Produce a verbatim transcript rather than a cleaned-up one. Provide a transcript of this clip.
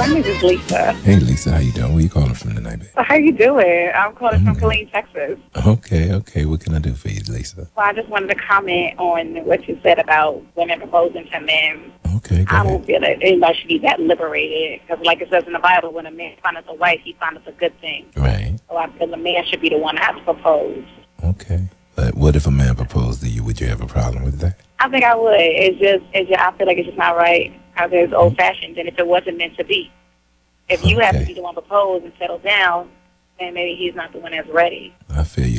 My name is Lisa. Hey, Lisa, how you doing? Where you calling from tonight, babe? So how you doing? I'm calling I'm from good. Killeen, Texas. Okay, okay. What can I do for you, Lisa? Well, I just wanted to comment on what you said about women proposing to men. Okay, go I ahead. don't feel that anybody should be that liberated because, like it says in the Bible, when a man finds a wife, he finds a good thing. Right. So I feel the man should be the one to have to propose. Okay. But what if a man proposed to you? Would you have a problem with that? I think I would. It's just, it's just I feel like it's just not right because it's old-fashioned and if it wasn't meant to be. If you have to Okay. be the one to propose and settle down, then maybe he's not the one that's ready. I feel you.